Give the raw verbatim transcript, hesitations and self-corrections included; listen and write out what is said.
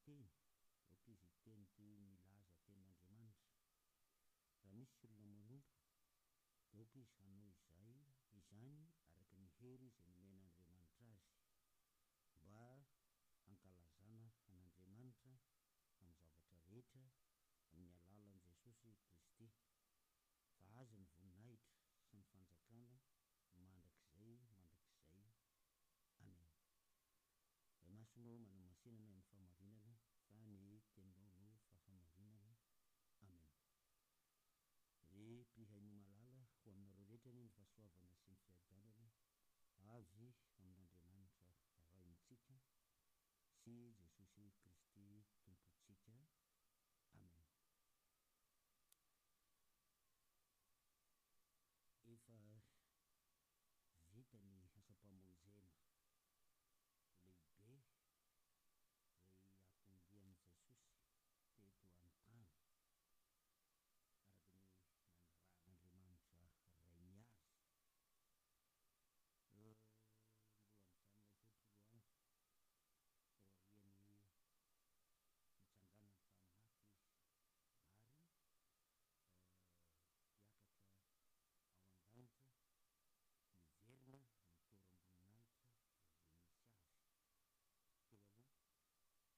teny ohatra izy teny ty milaza tenin'Andriamanitra. Raha misy olona manondro dia ohatra izy hanao izay izany araka ny hery izay nomen'Andriamanitra azy mba hankalazana an'Andriamanitra amin'ny zavatra rehetra amin'ny alalan'i Jesosy Kristy. Fa aza ny voninahitra sy ny fanjakana mandrakizay mandrakizay. Amen. Ray masonao manamasinana amin'ny fahamarinana fa ny teninao no fahamarinana. Amen. Ry mpihay ny malala ho aminareo rehetra ny ny fahasoavana sy ny fiadanana avy amin'Andriamanitra raintsika sy Jesosy Kristy tompontsika. Amen. Efa vita ny asa-pamonjena.